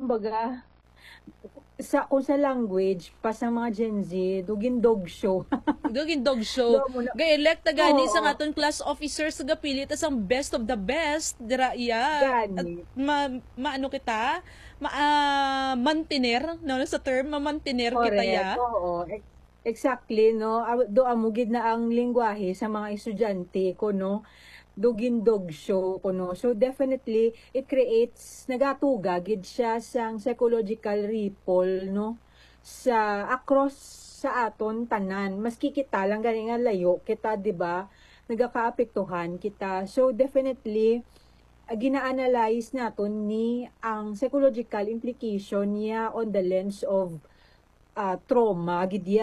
kumbaga kung sa language pa sa mga Gen Z dugin dog show. Dugin dog show. Ga-elect gani sa aton class officers sa pilit as ang best of the best dira iya. At Gani. maano kita mantener no sa term mantener kita ya. Oo. Exactly, no? Do amugid na ang lengguwahe sa mga estudyante ko, no? Dugin dog show ko, no? So, definitely, it creates, nagatuga, gid siya sang psychological ripple, no? Across sa aton tanan. Maski kita lang gani nga layo, kita, di ba? Nagakaapektuhan kita. So, definitely, gina-analyze naton ni ang psychological implication niya on the lens of trauma,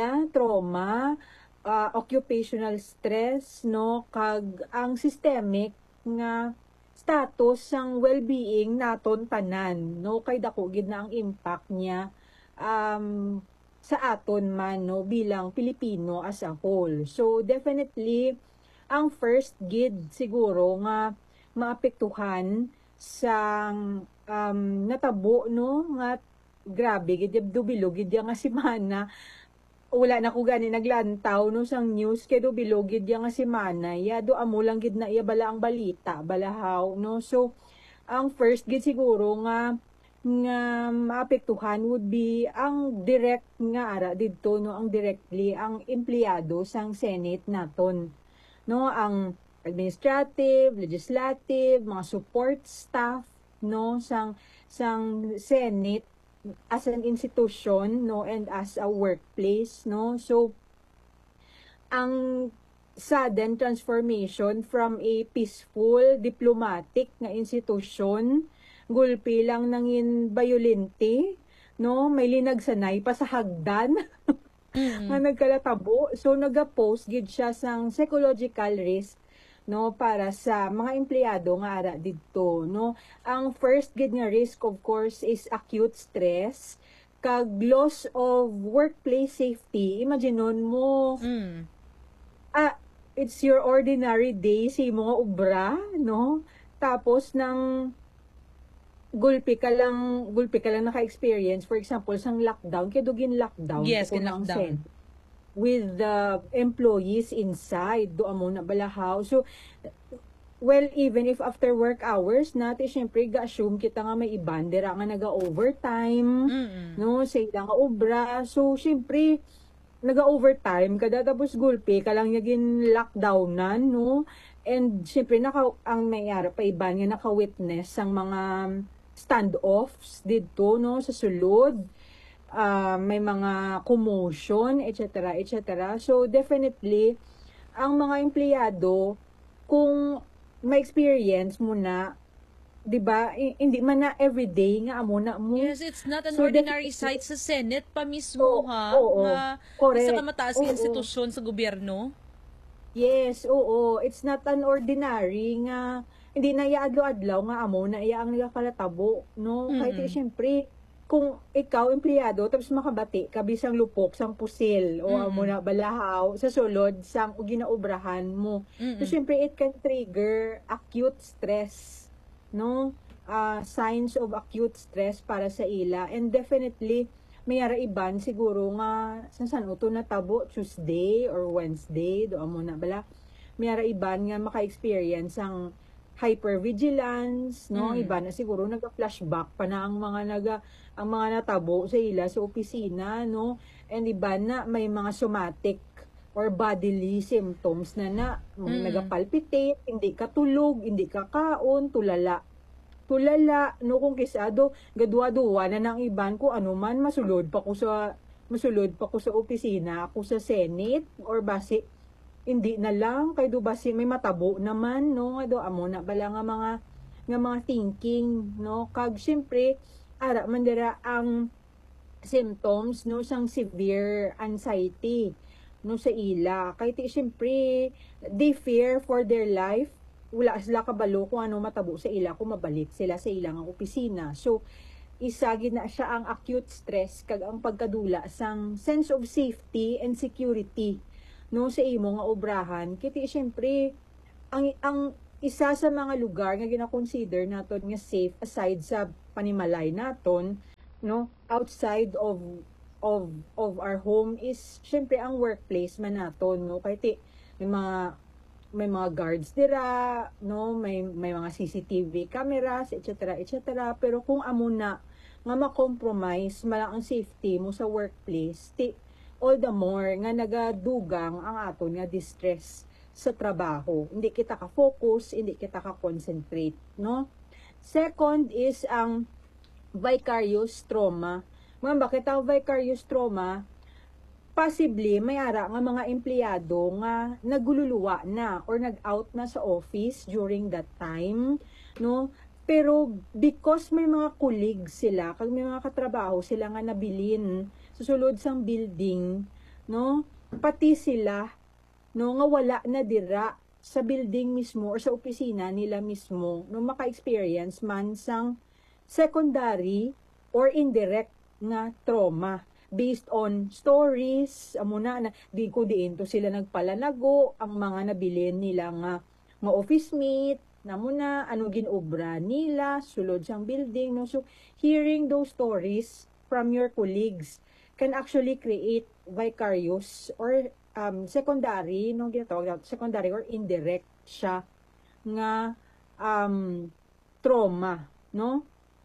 occupational stress, no, kag ang systemic nga status sang well-being naton tanan, no, kay dako gid na ang impact niya sa aton man, no, bilang Pilipino as a whole. So definitely ang first gid siguro nga maapektuhan sang natabo, no, nga grabe gid dubilo gid nga semana wala na ko gani naglantaw no sang news kay dubilo gid nga semana ya do amo lang gid na iya bala ang balita balahaw no. So ang first gid siguro nga maapektuhan would be ang direct nga ara didto no, ang directly ang empleyado sang Senate naton no, ang administrative, legislative, mga support staff no sang Senate as an institution, no, and as a workplace, no. So ang sudden transformation from a peaceful diplomatic nga institution gulpi lang nangin violente, no, may linagsanay pa sa hagdan nga nagkalatabo. So naga-post gid siya sang psychological risk, no, para sa mga empleyado nga ara didto, no. Ang first gid nga risk of course is acute stress kag loss of workplace safety. Imaginon mo it's your ordinary day sa imo nga obra, no, tapos nang gulpi ka lang naka-experience, for example sang lockdown, kay dugin lockdown, yes, kin lockdown with the employees inside, do amo na balahaw. So, well, even if after work hours, natin syempre ga-assume kita nga may iban, dira nga naga-overtime, no, sa ilang obra. So, syempre, naga-overtime, kada tapos gulpi, ka lang naging lockdownan, no, and syempre, ang mayara pa iban nga naka-witness ang mga standoffs dito, no, sa sulod. May mga commotion, etc., etc. So, definitely, ang mga empleyado, kung ma-experience mo na, di ba, hindi man na everyday nga amo na mo. Yes, it's not an ordinary sight sa Senate pa mismo, ha? Correct. Isa ka mataas na institusyon sa gobyerno. Yes, oo. It's not an ordinary nga, hindi na iadlaw-adlaw nga amo na iya ang nagakalatabo, no? Kahit syempre, kung ikaw empleyado tapos makabati ka bisang lupok sang pusil o amo na balahaw sa sulod sang ginaubrahan mo. So syempre it can trigger acute stress, no, signs of acute stress para sa ila, and definitely mayara iban siguro nga san uto na tabo Tuesday or Wednesday do amo na bala mayara iban nga maka-experience ang hypervigilance, no, iba na siguro nagka-flashback pa na ang mga natabo sa ila sa opisina, no, and iba na may mga somatic or bodily symptoms na nagapalpitate, hindi ka tulog, hindi ka kaon, tulala, no, kung kisado gadwa-duwa na ng iban ko ano man masulod pa ko sa opisina, ako sa Senate, or base hindi na lang kay do basi may matabo naman, no, nga do amo na bala nga mga thinking, no, kag syempre ara man dira ang symptoms, no, sang severe anxiety, no, sa ila kay ti syempre they fear for their life, wala sila kabalo kung ano matabo sa ila kung mabalik sila sa ilang opisina. So isa gid na siya ang acute stress kag ang pagkadula sang sense of safety and security, no, sa imo nga obrahan. Kiti syempre ang isa sa mga lugar nga gina-consider naton nga safe aside sa panimalay naton no, outside of our home is syempre ang workplace man naton, no, kay ti may mga guards dira, no, may mga CCTV cameras, etc. Pero kung amo na nga ma-compromise malang ang safety mo sa workplace, all the more nga nagadugang ang aton nga distress sa trabaho. Hindi kita ka-focus, hindi kita ka-concentrate, no? Second is ang vicarious trauma. Mga bakit ang vicarious trauma? Possibly may ara nga mga empleyado nga nagululuwa na or nag-out na sa office during that time, no? Pero because may mga colleagues sila, kag may mga katrabaho sila nga nabilin sa sulod sang building, no? Pati sila, no, nga wala na dira sa building mismo or sa opisina nila mismo, no, maka-experience man sang secondary or indirect nga trauma based on stories amo na di ko diin to sila nagpalanago ang mga nabilin nila nga office mate namo na anong ginobra nila sulod sang building, no. So hearing those stories from your colleagues can actually create vicarious or secondary, no, ginatawag secondary or indirect siya nga trauma, no.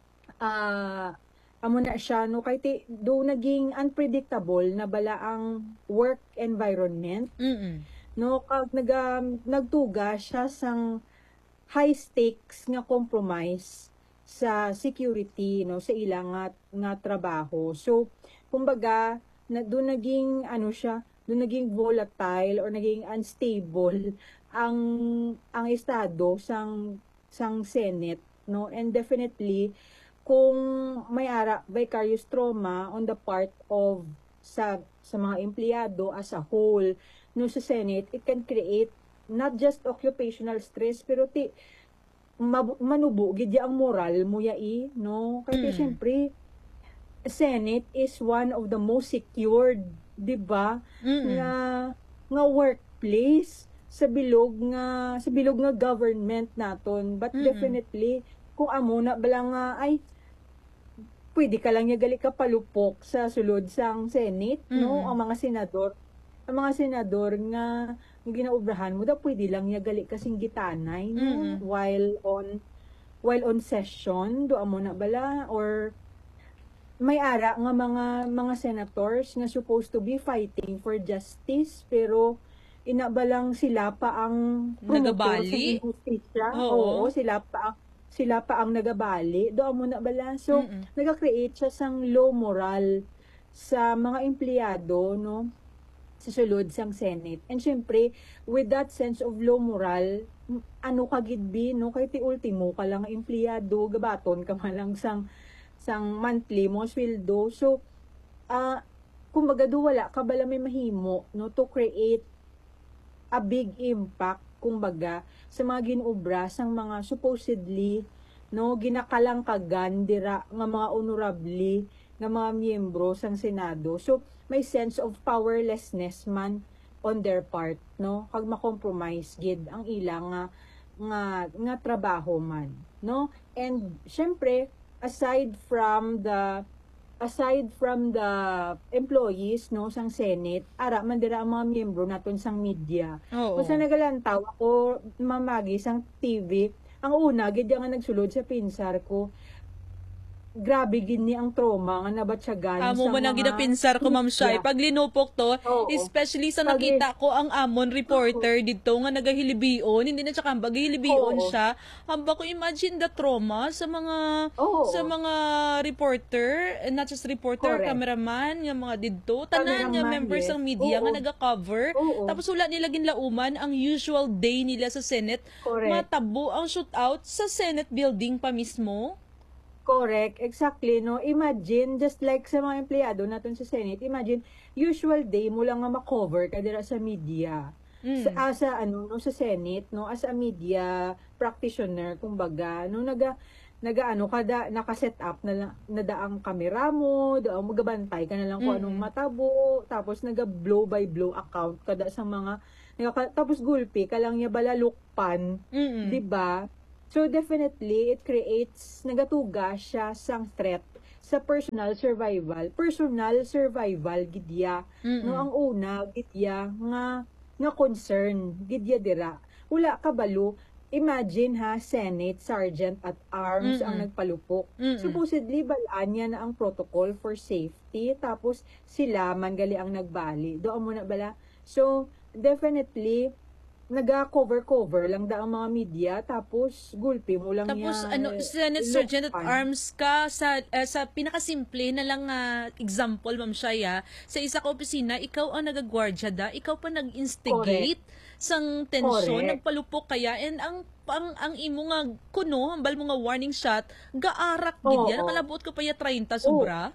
Amo na siya, no, kay do naging unpredictable na bala ang work environment, no, kag nagtuga siya sang high stakes nga compromise sa security, no, sa ilang nga trabaho. So kumbaga do naging do naging volatile or naging unstable ang estado sang Senate, no, and definitely kung may ara vicarious trauma on the part of sa mga empleyado as a whole, no, sa Senate, it can create not just occupational stress pero manubo gid ang moral mo yai, no, kaya syempre Senate is one of the most secured, di ba, nga workplace sa bilog nga government naton, but definitely kung amo na bala nga ay pwede ka lang niya gali ka palupok sa sulod sang Senate, no, ang mga senador nga ginaubrahan mo pwede lang niya gali kasing gitanay, no, while on session do amo na bala, or may ara nga mga senators nga supposed to be fighting for justice pero inabalang sila pa ang nagabali sa justisya. Oo, sila pa ang nagabali. Do amo na bala. So naga-create siya sang low moral sa mga empleyado, no, sa sulod sang Senate. And syempre with that sense of low moral, ano ka gidbi, no, kay ti ultimo ka lang empleyado, gabaton ka man lang sang monthly mo sweldo. So kumbaga do wala ka bala may mahimo, no, to create a big impact kumbaga sa mga ginobra sang mga supposedly, no, ginakalangkagan dira nga mga honorably nga mga miyembro sang Senado. So may sense of powerlessness man on their part, no, kag ma-compromise gid ang ilang nga trabaho man, no. And syempre aside from the employees, no, sang Senate, ara man dira ang mga miyembro naton sang media. Kung sa nagalantaw ako mamagi sang TV, ang una gid nga nagsulod sa pinsar ko, grabe gini ang trauma nga nabatyagan amo man ang ginapinsar ko, Ma'am Shai. Pag linupok to, especially sa nakita ko ang amon reporter dito nga nagahilibion, hindi na siya kang bagahilibion siya. Hamba ko imagine the trauma sa mga reporter, not just reporter, cameraman, nga mga didto, tanan nga members ng media nga naga-cover. Tapos wala nila ginlauman ang usual day nila sa Senate. Matabo ang shootout sa Senate building pa mismo. Correct, exactly, no. Imagine, just like sa mga empleyado natin sa Senate, imagine, usual day mo lang nga ma-cover ka dira sa media. Sa Senate, no, as a media practitioner, kumbaga, no, naka-set up na daang kamera mo, daang magabantay ka na lang kung anong matabo, tapos blow by blow account kada sa mga, tapos gulpi ka lang niya balalukpan, di ba? So definitely it creates nagatuga siya sang threat sa personal survival gidya. No, ang una gidya nga concern gidya dira. Wala kabalo. Imagine ha, Senate Sergeant at Arms ang nagpalupok. Supposedly, balaan niya na ang protocol for safety. Tapos, sila man gali ang nagbali. Doon mo na bala. So, definitely, naga-cover lang da ang mga media. Tapos, gulpi mo lang tapos, niya. Senate Sergeant at Arms ka sa pinakasimple na lang example, Ma'am Shaya, sa isa ka opisina, ikaw ang nagagwardya da, ikaw pa nag-instigate sang tensyon, nagpalupok kaya, and ang imo nga kuno, hambal mo nga warning shot, gaarak din yan, nakalabot ka pa ya 30, sobra?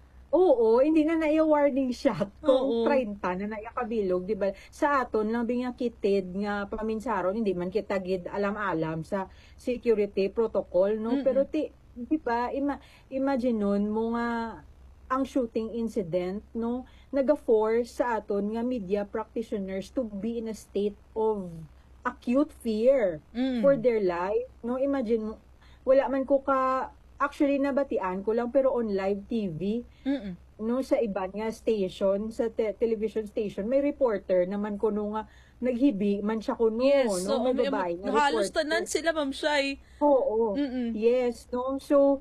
Oo, hindi na naiya warning shot kung 30 na naiya kabilog, di ba? Sa aton lang bing kitid nga paminsaron, hindi man kita gid alam-alam sa security protocol, no? Pero di ba, imagine nun mo nga ang shooting incident, no, naga-force sa aton nga media practitioners to be in a state of acute fear for their life, no. Imagine mo, wala man ko actually nabatian ko lang, pero on live TV, no, sa iba nga station, sa television station, may reporter naman ko nga naghibi man siya kuno, yes, no, may babae na halos tanan sila, Ma'am Shay. Oo. Yes, no. So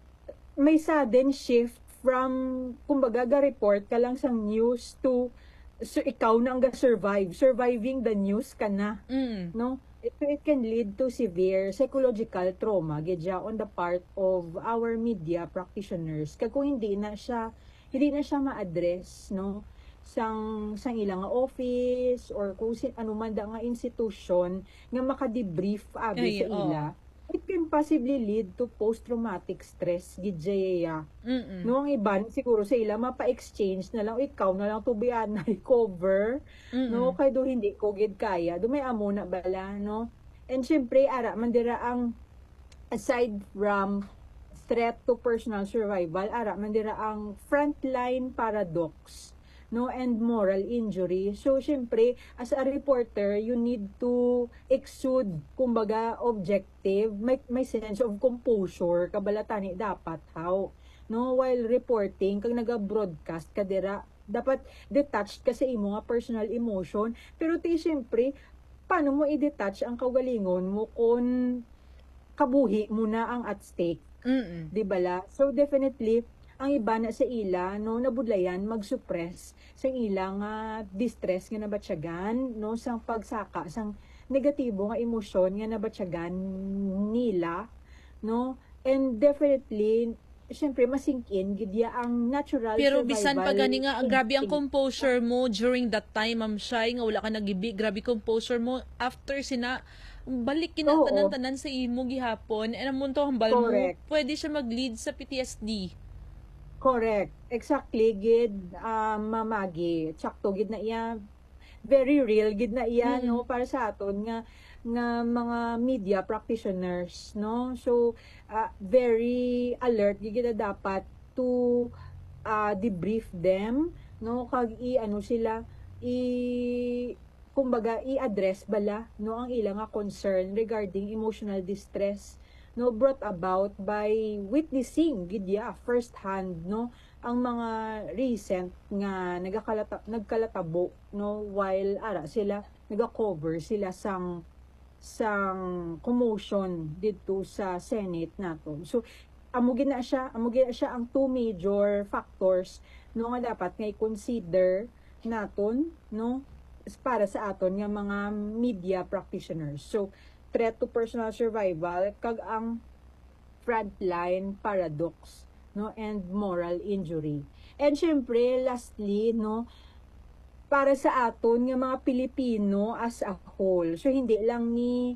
may sudden shift from, kumbaga, report ka lang sa news to, so ikaw na ang surviving the news ka na, no? It can lead to severe psychological trauma gidya on the part of our media practitioners. Kaya kung hindi na siya ma-address, no, sang ilang office or kung ano man da nga institution nga maka-debrief abi sa ila, it can possibly lead to post-traumatic stress gidya. No, ang iban siguro sa ila mapa-exchange na lang, ikaw na lang tubian na recover, no, kay do hindi ko gid kaya, do may amo na bala, no. And syempre ara man dira ang, aside from threat to personal survival, ara man dira ang frontline paradox, no, and moral injury. So, syempre, as a reporter, you need to exude, kumbaga, objective, may sense of composure, kabalatani dapat, how, no, while reporting, kag naga-broadcast ka dira, dapat detached ka sa imo nga personal emotion, pero syempre, paano mo i-detach ang kaugalingon mo kung kabuhi mo na ang at stake, di bala? So, definitely, ang iba na sa ila, no, nabudlayan mag-suppress sa ilang distress nga nabatsyagan, no, sang pagsaka, sang negatibo nga emosyon nga nabatsyagan nila, no, and definitely, syempre, masingkin, gidya ang natural pero survival. Pero bisan pa gani nga, grabe ang composure mo during that time, Ma'am Shay, nga wala ka nagibi, grabe composure mo, after balik kinatanan-tanan sa imo gihapon, and ang munto hambal mo, pwede siya mag-lead sa PTSD. Correct. Exactly, gid mamagi. Tsakto gid na iya. Very real gid na iya, no, para sa aton nga mga media practitioners, no. So, very alert gid na dapat to debrief them, no, kag sila kumbaga i-address bala, no, ang ilang concern regarding emotional distress, no, brought about by witnessing gidya first hand, no, ang mga recent nga nagkalatabo, no, while sila naga-cover sila sang commotion dito sa Senate naton. So amo gina siya ang two major factors, no, nga dapat nga i-consider naton, no, para sa aton nga mga media practitioners. So threat to personal survival, kag ang frontline paradox, no, and moral injury. And syempre, lastly, no, para sa aton nga mga Pilipino as a whole. So hindi lang ni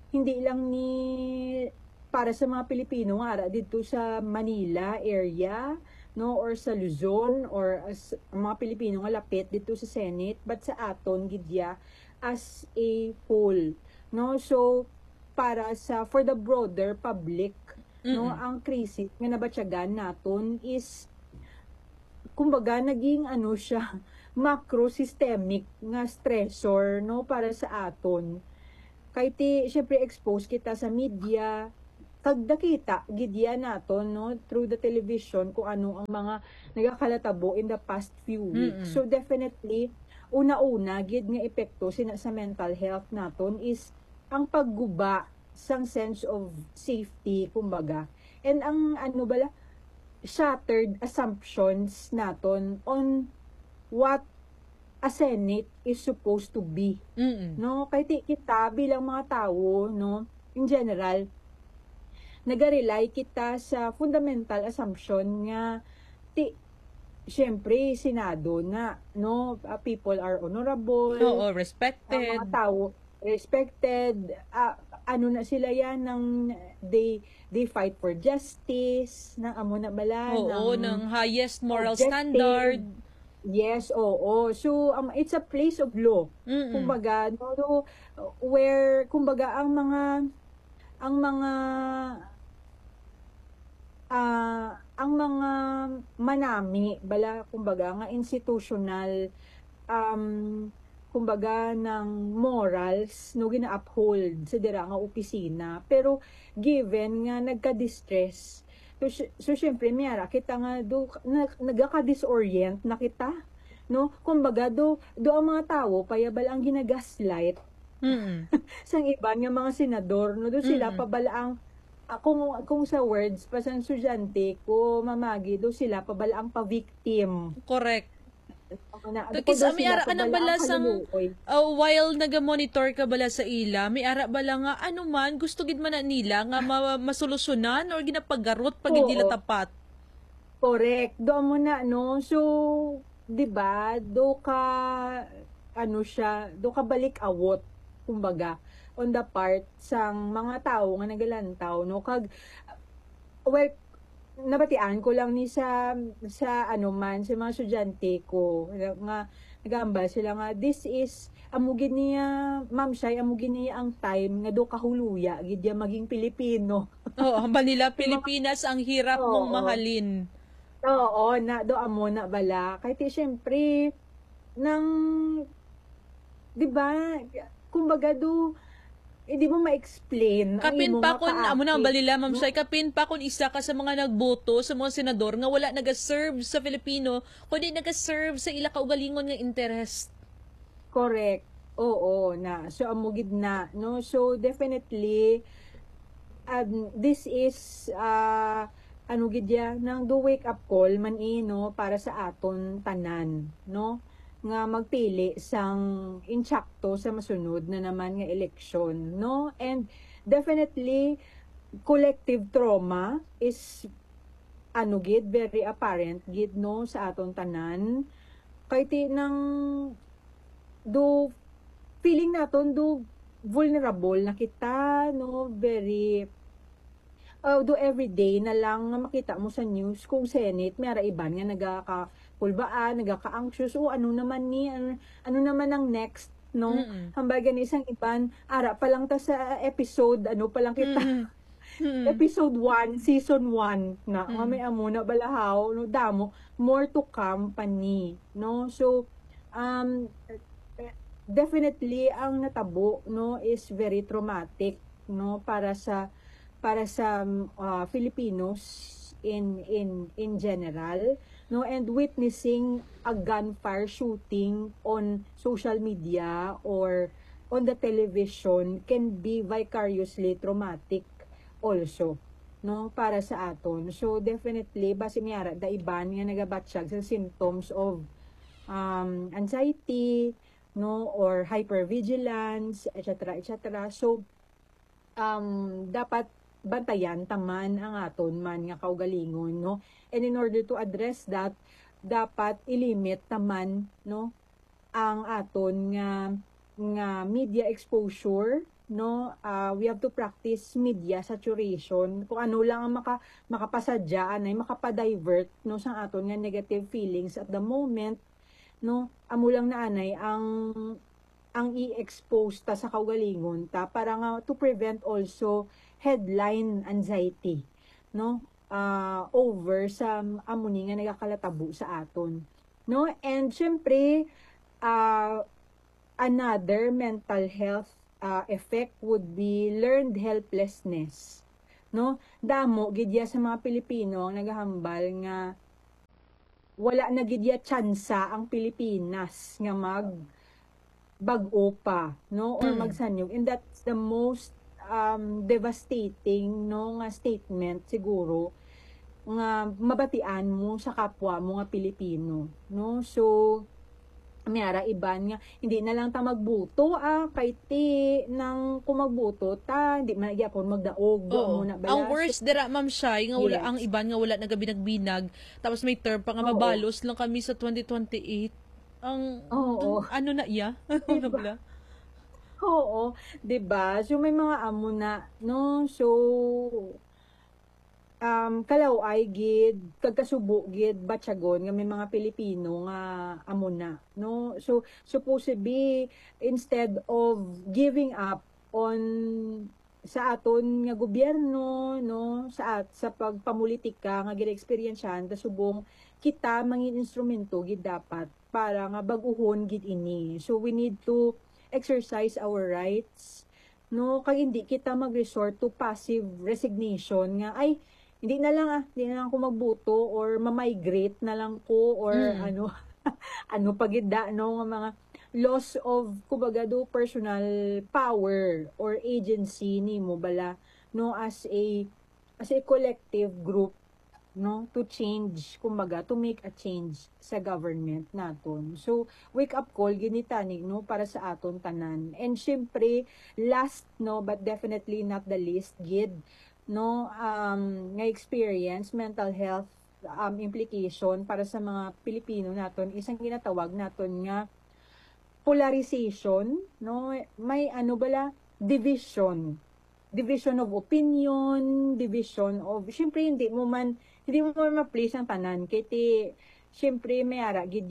para sa mga Pilipino nga dito sa Manila area, no, or sa Luzon, or as mga Pilipino nga lapit dito sa Senate, but sa aton gidya as a whole, no. So for the broader public, no, ang krisis nga nabatsyagan naton is, kumbaga, naging siya macro-systemic nga stressor, no, para sa aton. Kay syempre expose kita sa media, kag nakita gidya naton no through the television kung ano ang mga nagakalatabo in the past few weeks. So definitely una-una gid nga epekto sa mental health naton is ang pagguba sang sense of safety kumbaga. And ang ano bala shattered assumptions naton on what a Senate is supposed to be. No, kay kita bilang mga tao no in general nagarely kita sa fundamental assumption nga syempre Senado na no people are honorable, respected, ang mga tao respected, ano na sila yan ng they fight for justice na amo na bala ng highest moral objective standard. Yes, oo. So, it's a place of law. Kumbaga, no, where, kumbaga, ang mga manami, bala, kumbaga, nga institutional, kumbaga, ng morals, no, gina-uphold sa dira nga opisina. Pero, given nga nagka-distress, so syempre miyara kita nga nagaka-disorient na kita no kumbaga ang mga tao payabal ang ginagaslight sang iban nga mga senador no sila pabala ang kung sa words pa sa estudyante ko mamagi sila pabala ang pa-victim. Correct. Kasi may ara ka na bala sang while naga-monitor ka bala sa ila, may ara bala nga ano man gusto gid man na nila nga masolusyonan or ginapaggarot pag hindi tapat. Correct. Do mo na no. So, 'di ba? Do ka balik awot kumbaga on the part sang mga tao nga nagalantaw no kag nabatian ko lang ni sa ano man sa mga estudyante ko nga nagambal sila nga this is amugin niya ma'am Shay amugin niya ang time nga do kahuluya gidya maging Pilipino. Ang banila Pilipinas ang hirap mong mahalin. Oo na do amo na bala kay ti syempre nang 'di ba kumbaga hindi mo ma-explain kapin pa kun amo na balila ma'am Shay kapin pa kun isa ka sa mga nagboto sa mga senador nga wala naga-serve sa Filipino kundi naga-serve sa ila kaugalingon nga interest. Correct. Oo na so amugid na no so definitely this is ano gid ya nang do wake up call man no para sa aton tanan no nga magpili sang insakto sa masunod na naman nga eleksyon no and definitely collective trauma is ano gid very apparent gid no sa aton tanan kay ti nang do feeling naton do vulnerable na kita no very do everyday na lang nga makita mo sa news kung Senate may ara iban nga nagaka-pulbaan, nagaka-anxious ano naman ano naman ang next no hambaga ni isang iban ara pa lang ta sa episode ano pa lang kita episode 1 season 1 na may amo na balahaw no damo more to come pani no so definitely ang natabo no is very traumatic no para sa Filipinos in general no and witnessing a gunfire shooting on social media or on the television can be vicariously traumatic also no para sa aton so definitely base miyara da iban nga nagabatsyag sa symptoms of anxiety no or hypervigilance etc. So dapat bantayan taman ang aton man nga kaugalingon no and in order to address that dapat ilimit taman no ang aton nga media exposure no we have to practice media saturation kung ano lang ang makapasadya ay makapadivert no sa aton nga negative feelings at the moment no amo lang na anay ang i-expose ta sa kaugalingon ta para nga to prevent also headline anxiety no over sa amuni nga nagakalatabo sa aton no and syempre another mental health effect would be learned helplessness no? Damo gidya sa mga Pilipino ang naghahambal nga wala na gidya tsansa ang Pilipinas nga bag-o pa, no, or magsanyog, and that's the most devastating, no, nga statement siguro nga mabatian mo sa kapwa mo nga Pilipino, no. So mayara iban nga hindi na lang ta magbuto kay ti nang kung magbuto ta hindi man gyapon magdaog muna bala. Ang worst dira Ma'am Shai nga wala Yes. ang iban nga wala nagabinag-binag tapos may term pa nga mabalos lang kami sa 2028. Ang ano na iya? Ano bala? Oo, 'di ba? So may mga amo na, no? So kalaw ay gid kagkasubo gid batyagon nga may mga Pilipino nga amo na, no? So supposed to be instead of giving up on sa aton nga gobyerno, no, sa pagpamulitika nga gid-experiensyahan ta subong kita mangin instrumento gid dapat para nga bag-uhon gid ini. So we need to exercise our rights, no, kay hindi kita mag-resort to passive resignation nga ay hindi na lang ako magbuto or ma-migrate na lang ko or ano pagida no nga mga loss of kumbaga do personal power or agency ni mo bala, no, as a collective group, no, to change kumbaga to make a change sa government naton. So wake up call ginitani, no, para sa aton tanan. And syempre last, no, but definitely not the least gid, no, nga experience mental health implication para sa mga Pilipino naton isang ginatawag naton nga polarization, no, may ano bala division of opinion, division of syempre hindi mo man ma-please ang tanan kay ti syempre mayara gid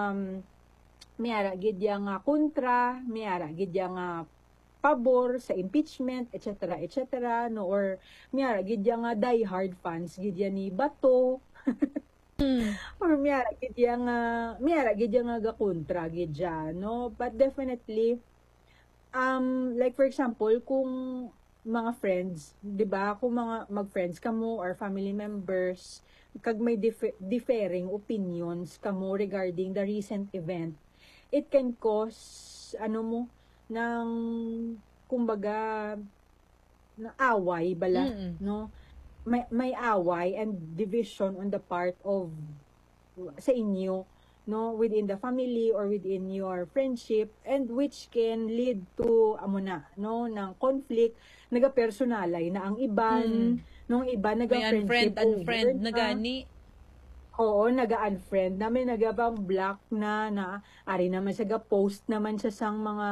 nga kontra, mayara gid nga pabor sa impeachment, etc., no, or miyara gid nga die hard fans gid ni Bato or miyara gid nga ga kontra gid no. But definitely like for example kung mga friends, 'di ba, kung mga mag-friends kamo or family members kag may differing opinions kamo regarding the recent event, it can cause ng kumbaga na away bala, no, may away and division on the part of sa inyo, no, within the family or within your friendship, and which can lead to no, ng conflict, naga-personalay na ang iban, nung iba naga-friendship unfriend na gani. Oo, naga-unfriend namin, nagabang block na ari naman siya post naman siya sang mga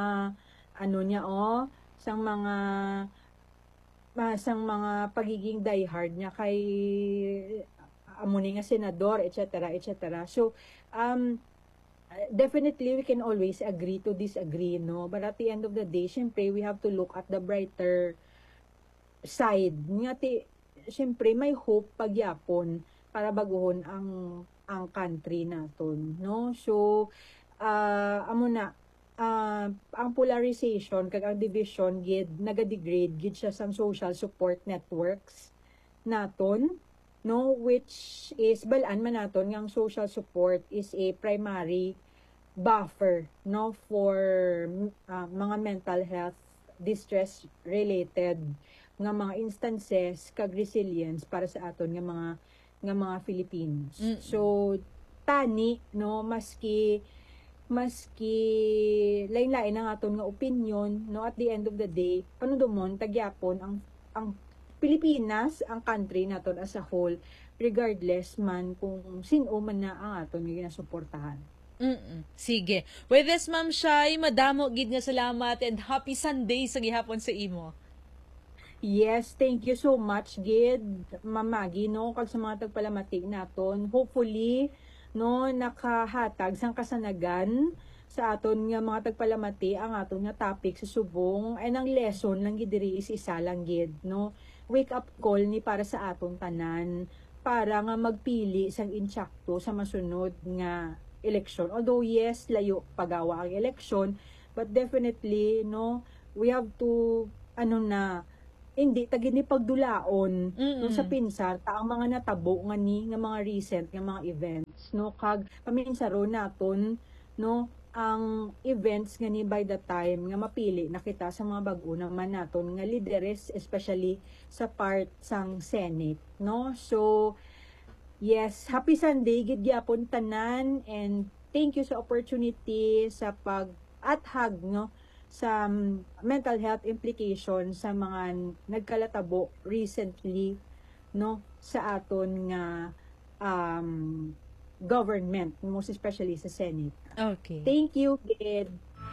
sang mga pagiging diehard niya kay nga senador, etc. So definitely we can always agree to disagree, no, but at the end of the day syempre we have to look at the brighter side nga syempre may hope pagyapon para baguhon ang country naton, no. So ang polarization kag ang division gid naga-degrade gid siya sang social support networks naton, no, which is balaan man naton nga ang social support is a primary buffer, no, for mga mental health distress related nga mga instances kag resilience para sa aton nga mga Filipinos. So tani, no, maski lain-lain ang aton nga opinion, no, at the end of the day panundomon tagyapon ang Pilipinas, ang country naton as a whole, regardless man kung sino man na ang aton nga ginasuportahan. Sige. With this, Ma'am Shai, madamo gid nga salamat and happy Sunday sa gihapon sa imo. Yes, thank you so much, Gid, Mamagi, no, kag sa mga tagpalamati naton. Hopefully, no, nakahatag sang kasanagan sa aton nga mga tagpalamati ang aton nga topic sa subong ay nang lesson lang gid diri is isa lang gid, no. Wake up call ni para sa aton tanan para nga magpili sang insakto sa masunod nga election. Although yes, layo pagawa ang election, but definitely, no, we have to hindi tagini pagdulaon no sa pinsar ta ang mga natabo nga mga recent nga mga events no kag paminsaro naton no ang events nga ni by the time nga mapili na kita sa mga bag-o naman naton nga leaders especially sa part sang Senate no. So yes, happy Sunday gid gyapon tanan and thank you sa opportunity sa pag-athag no sa mental health implications sa mga nagkalatabo recently no sa aton nga government, most especially sa Senate. Okay. Thank you, Gid.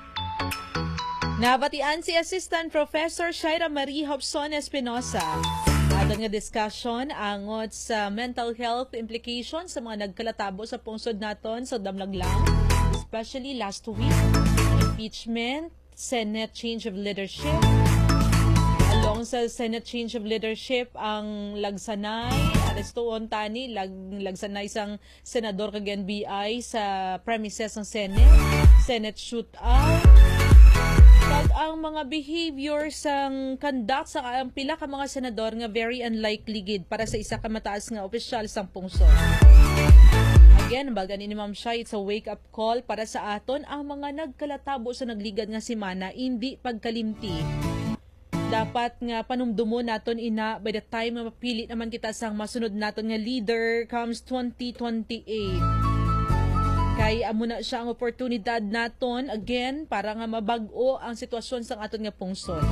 Nabatian si Assistant Professor Shaira Marie Hobson Espinosa. Aton nga discussion angot sa mental health implications sa mga nagkalatabo sa pungsod naton sa Damlaglang, especially last week, impeachment, Senate change of leadership. Along sa Senate change of leadership, ang lagsanay, arestuon tani, lagsanay sang senador kag NBI sa premises ng Senate shootout. Pag ang mga behavior sang conduct sa ang pila ka mga senador nga very unlikely gid para sa isa ka mataas nga opisyal sang pungsod. Again, baga ni Ma'am Shai, it's a wake-up call para sa aton ang mga nagkalatabo sa nagligad nga simana, hindi pagkalimti. Dapat nga panumdumo naton ina by the time nga mapili naman kita sang masunod naton nga leader comes 2028. Kay amo na siya ang oportunidad naton again para nga mabag-o ang sitwasyon sang aton nga pungsod.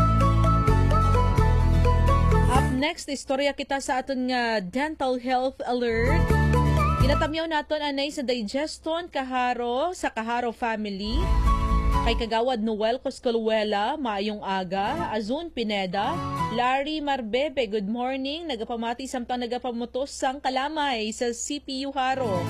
Up next, istorya kita sa aton nga dental health alert. Ginatamyaw naton anay sa digestion kaharo sa Kaharo family. Kay Kagawad Noel Coscoluela, maayong aga. Azun Pineda, Larry Marbebe, good morning. Nagapamati samtang nagapamutos sang kalamay sa CPU Haro.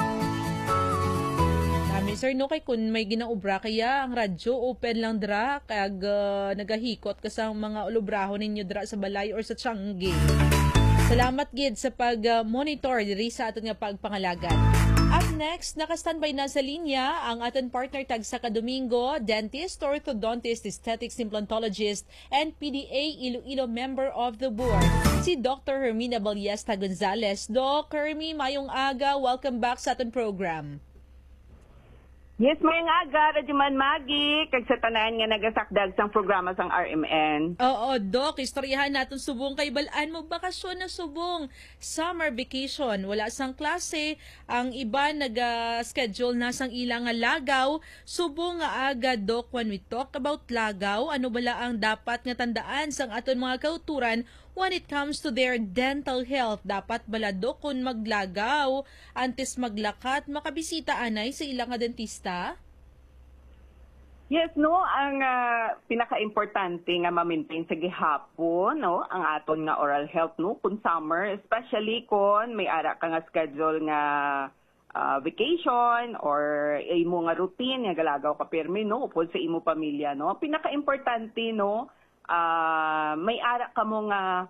Kami sir no kay kun may ginaubra kaya ang radyo open lang dra kag nagahikot ka sa mga ulubrahon ninyo dra sa balay or sa Tiangge. Salamat gid sa pag-monitor diri sa aton nga pagpangalagan. Up next, naka-standby na sa linya ang aton partner tag sa Kadomingo, dentist, orthodontist, aesthetics, implantologist, and PDA Iloilo member of the board, si Dr. Hermina Ballesta Gonzalez. Doc Hermi, mayong aga, welcome back sa aton program. Yes, mayang aga, Radyoman Magi, kag sa tanan nga nagasakdag sang programa sang RMN. Oo, Doc, istoryahan natin subong kay balaan mo bakasyon na subong. Summer vacation, wala sang klase, ang iba nag-schedule na sang ilang nga lagaw. Subong nga aga, Doc, when we talk about lagaw, ano bala ang dapat nga tandaan sang aton mga kauturan when it comes to their dental health? Dapat balado kung maglagaw, antes maglakat, makabisita anay sa ilang nga dentista? Yes, no, ang pinaka-importante nga ma-maintain sa gihapon, no, ang aton nga oral health, no, kung summer, especially kung may ara ka nga schedule nga vacation or imo nga routine nga galagaw ka pirmi, no, upod sa imo pamilya, no. Pinaka-importante, no, may ara ka mo nga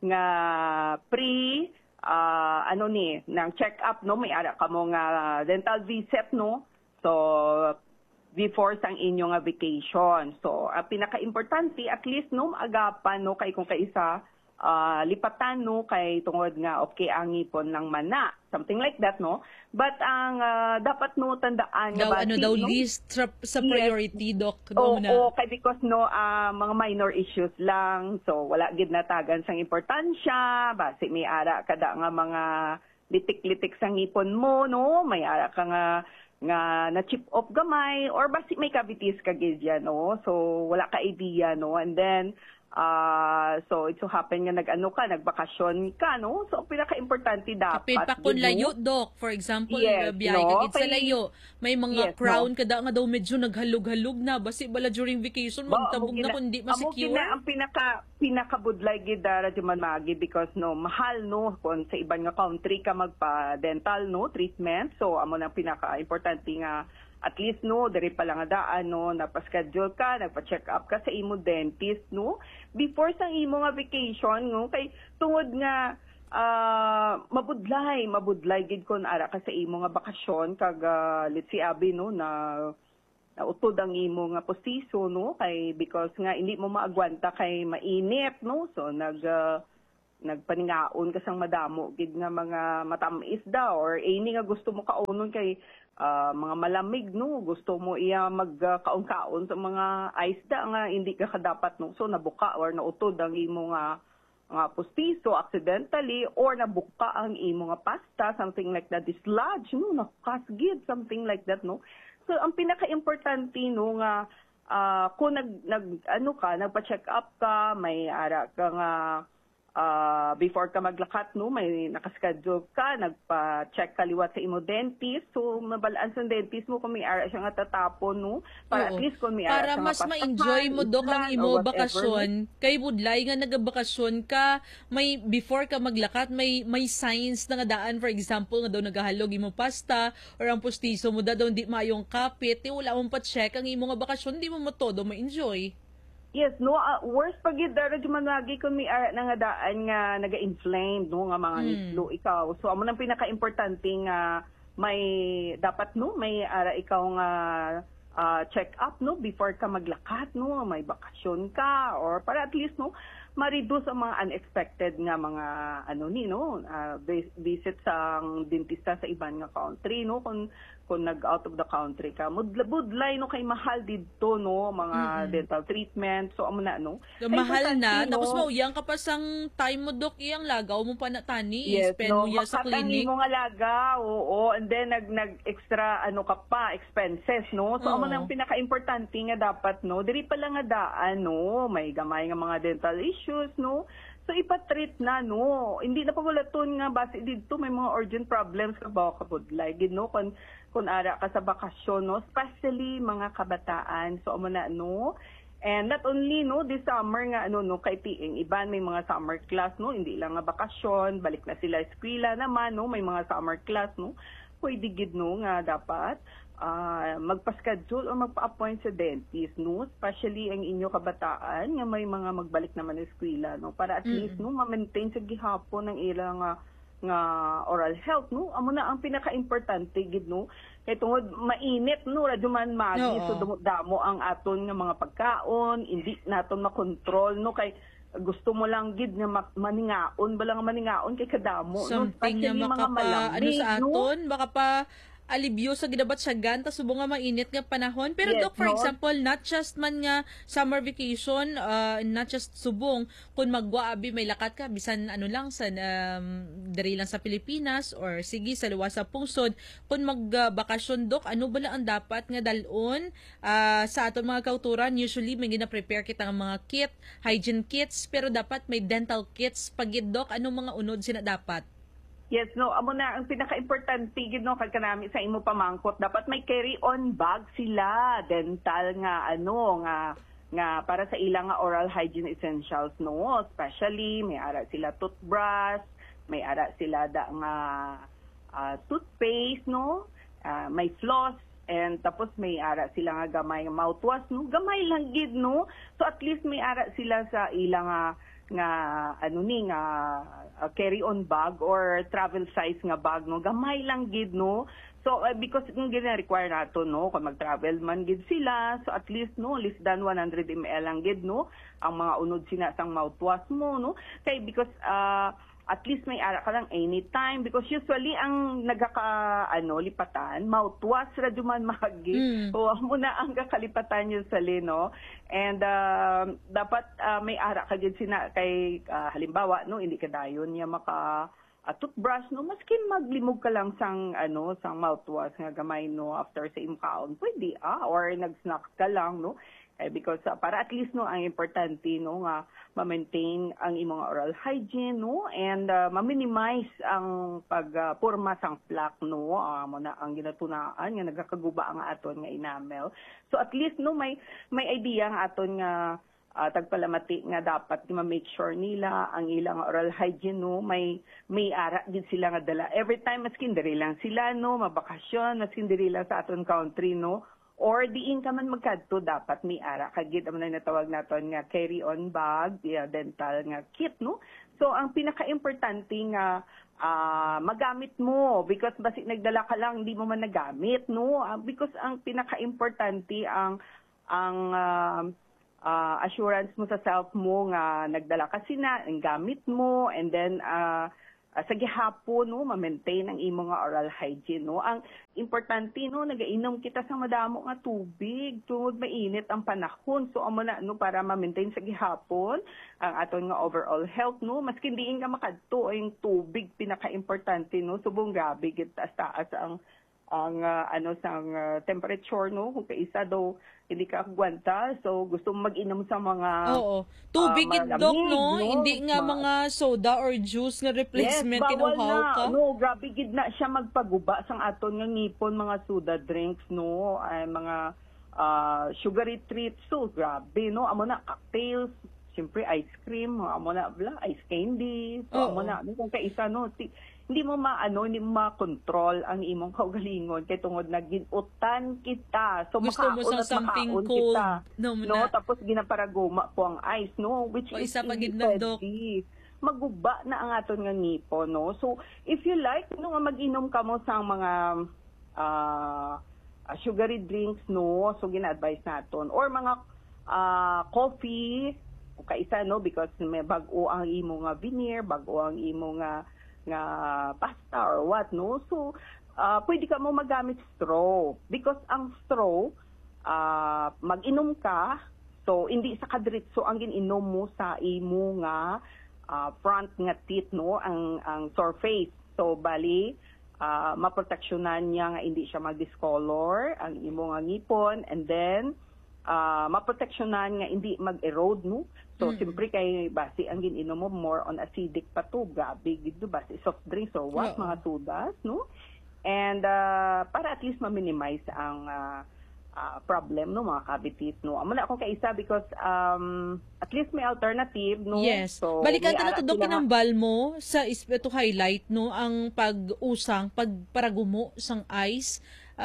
pre ng check up, no, may ara ka mo nga dental visit, no, so before sang inyo nga vacation. So pinaka-importante at least no agapan, no, kay kung kaisa lipatan, no, kay tungod nga okay ang ngipon ng mana, something like that, no. But ang dapat no tandaan nga ano daw no? List sa priority, yes. Doc, no, kay because no mga minor issues lang, so wala gid natagan sang importansya, basi may ara kada nga mga litik-litik sa ngipon mo, no, may ara ka nga na chip off gamay or basi may cavities ka gid yan, no, so wala ka idea, no, and then so it so happen nga nagbakasyon ka, no, so pinaka-importante dapat kapit pa kung layo, Doc, for example, yes, biyay no? Kagit sa layo may mga yes, crown no? kada nga daw medyo naghalug-halug na basi bala during vacation magtabog na kundi ma-secure. Ang pinakabudlay gid Radyoman Magi because no mahal, no, kung sa ibang nga country ka magpa-dental, no, treatment, so amo nang pinaka-importante nga at least, no, diri pa lang daan, no, napaschedule ka, nagpa-check up ka sa imo dentist, no, before sang imo nga vacation, no, kay tungod nga mabudlay gid kon ara ka sa imo nga bakasyon kag let's say abi, no, na nautod ang imo nga postiso, no, kay because nga hindi mo maagwanta kay mainit, no, so nagpaningaon ka sang madamo gid nga mga matamis da or any nga gusto mo kaunon kay mga malamig, no, gusto mo iya magkaon-kaon sa mga ice da nga hindi ka kadapat, no, so nabuka or nautod ang imo nga postiso accidentally or nabuka ang imo nga pasta, something like that, dislodge, no, nakasgid, something like that, no. So ang pinaka-importante, no, nga kung nagpa-check up ka, may ara ka nga before ka maglakat, no, may nakaschedule ka, nagpa-check ka liwat sa imo dentist, so mabalaan sa dentist mo kung may ara siya nga tatapon, no, para at least kung may ara para siya mas nga ma-enjoy mo dok ang imo whatever, bakasyon. Kay budlay nga nagabakasyon ka, may before ka maglakat, may signs na nga daan, for example nga daw nagahalog imo pasta or ang pustiso mo daw hindi maayong kapit, wala mong pa-check ang imo nga bakasyon, di mo todo ma-enjoy. Yes, no, worst pag dara di man lagi kung may ara na nga daan nga naga-inflamed, no, nga mga nitlo ikaw. So amo nang pinaka-importante nga may dapat, no, may ara ikaw nga check up, no, before ka maglakat, no, may bakasyon ka or para at least, no, ma-reduce ang mga unexpected nga mga visit sa dentista sa ibang nga country, no, kung nag-out of the country ka. Budlay, no, kay mahal dito, no, mga dental treatment. So, amo na, no. So, mahal na. No, tapos mauyang ka pa sang time mo, dok, iyang lagaw mo pa na tani. Yes, Spend no, mo ya sa clinic. mo nga lagaw, oo. And then, nag-extra, ka pa, expenses, no. So, amo na ang pinaka-importante nga dapat, no. Diri pa lang nga daan, no. May gamay nga mga dental issues, no. So, ipatreat na, no. Hindi na pa wala ton nga base dito, may mga urgent problems ka ba kabudlay, no. Kung ara ka sa bakasyon, no, especially mga kabataan. So, amo na, no. And not only, no, this summer nga, no, kay tiing iban may mga summer class, no, hindi lang nga bakasyon, balik na sila eskwela naman, no, may mga summer class, no. Pwede gid, no, nga dapat magpa-schedule o magpa-appoint sa dentist, no, especially ang inyo kabataan nga may mga magbalik naman eskwela, no, para at least, no, ma-maintain sa gihapon ng ilang nga oral health, no. Amo na ang pinaka-importante gid, no, kay tungod mainit, no, radyo man magi, so damo ang aton nga mga pagkaon, hindi naton makontrol, no, kay gusto mo lang gid nga maningaon, balang maningaon kay kadamo, no, especially mga malamig, sa aton, no? Baka pa alibyo sa gidabat sa ganta subong nga mainit nga panahon. Pero yes, Doc, for example, not just man nga summer vacation, not just subong, kung magwaabi may lakat ka, bisan ano lang, sa diri lang sa Pilipinas, or sige, sa luwas sa pungsod, kung magbakasyon, Doc, ano ba lang ang dapat nga dalon sa aton mga kauturan? Usually, may gina-prepare kita ng mga kit, hygiene kits, pero dapat may dental kits. Pagid, Doc, ano mga unod sina dapat? Yes, no, amo na ang pinaka-importante gid, no, kag kanami sa imo pamangkot, dapat may carry-on bag sila, dental nga nga para sa ilang nga oral hygiene essentials, no, especially may ara sila toothbrush, may ara sila da nga toothpaste, no, may floss, and tapos may ara sila nga gamay nga mouthwash, no, gamay lang gid, no, so at least may ara sila sa ilang nga carry-on bag or travel size nga bag, no, gamay lang gid, no. So because kung gina-require nato, no, kung mag-travel man gid sila, so at least, no, less than 100 ml lang gid, no, ang mga unod sina sang mouthwash mo, no, kay because at least may ara ka lang anytime, because usually ang lipatan mouthwash ra duman magi, o muna ang kakalipatan yung sali, no. And dapat may ara ka gid sina kay halimbawa, no, hindi ka dayon niya maka toothbrush, no, maskin maglimog ka lang sang mouthwash nga gamay, no, after sa imkaon pwede or nag-snack ka lang, no, because para at least, no, ang importante, no, nga ma-maintain ang imong oral hygiene, no, and ma-minimize ang pagpurma sang plaque, no, mo na ang ginatunaan nga nagakaguba ang aton nga enamel. So at least, no, may idea ang aton nga tagpalamati nga dapat ma-make sure nila ang ilang oral hygiene, no, may ara gid sila nga dala every time, maskin diri lang sila, no, mabakasyon, maskin diri lang sa aton country, no, or diin ka man magkadto, dapat may ara kagid amo na natawag naton nga carry-on bag, dental nga kit, no. So ang pinaka-importante nga magamit mo because basi nagdala ka lang hindi mo man nagamit, no? Because ang pinaka-importante ang assurance mo sa self mo nga nagdala kasi na ang gamit mo, and then sa gihapon no ma-maintain ang imo nga oral hygiene, no. Ang importante no nagainom kita sa madamo nga tubig tungod mainit ang panahon, so amo na no para ma-maintain sa gihapon ang aton nga overall health, no. Maski diin ka makadto ang tubig pinaka-importante, no, subong grabe gid taas ang temperature, no, kung kaisa daw hindi ka agwanta, so gusto mo mag-inom sa mga tubig Dok, no? Hindi nga mga soda or juice nga replacement, yes, bawal kinuhaw ka. No, grabe gid na siya magpaguba sang aton nga ngipon, mga soda drinks, no, ay mga sugary treats, so grabe, no, amo na cocktails, siyempre ice cream, amo na ice candy, so amo na kung kaisa no, hindi mo ma-control ang imong kaugalingon kay tungod na ginutan kita. So gusto mo sa something cold kita, no, tapos ginaparaguma po ang ice, no, which is isa pagid na Dok. Maguba na ang aton nga ngipon, no. So if you like no mag-inom ka mo sa mga sugary drinks, no, so gina-advise naton, or mga coffee kaisa, no, because may bag-o ang imo nga veneer, bag-o ang imo nga pasta or what, no. So pwede ka mo magamit straw because ang straw mag-inom ka, so hindi sa kadritso ang ginom mo sa imo nga front nga teeth, no, ang surface, so bali maproteksyonan niya nga hindi siya mag-discolor ang imo nga ngipon, and then maproteksyonan nga hindi mag-erode, no. So siyempre kay basi ang gininom mo more on acidic pa to, grabe gid do, basi soft drinks or what, mga sodas, no. And para at least ma-minimize ang problem, no, mga cavities, no. Amo na ako kaisa because at least may alternative, no. Yes. So balikan ta na to Dok, kinambal mo sa to highlight, no, ang pagparagumo sang ice.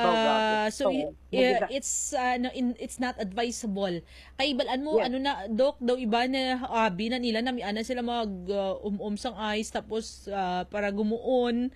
It's not advisable. Kay balaan mo na Dok daw iba na abi na nila na miana sila mag sang ice tapos para gumuon